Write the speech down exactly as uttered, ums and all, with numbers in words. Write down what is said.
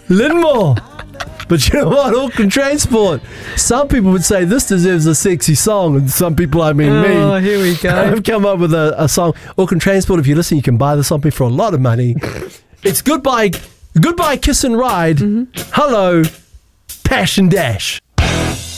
Linmore. But you know what? Auckland Transport. Some people would say this deserves a sexy song, and some people, I mean me. Oh, here we go. I've come up with a, a song. Auckland Transport, if you listen, you can buy this off me for a lot of money. It's Goodbye, Goodbye Kiss and Ride. Mm-hmm. Hello, Passion Dash.